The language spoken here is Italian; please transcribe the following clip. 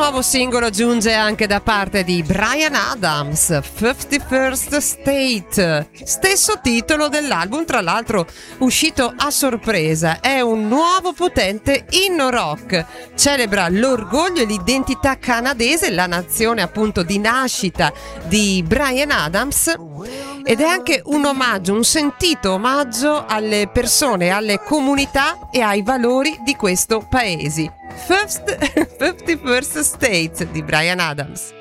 nuovo singolo giunge anche da parte di Bryan Adams, 51st State, stesso titolo dell'album, tra l'altro uscito a sorpresa. È un nuovo potente inno rock, celebra l'orgoglio e l'identità canadese, la nazione appunto di nascita di Bryan Adams, ed è anche un omaggio, un sentito omaggio alle persone, alle comunità e ai valori di questo paese. 51st State di Bryan Adams.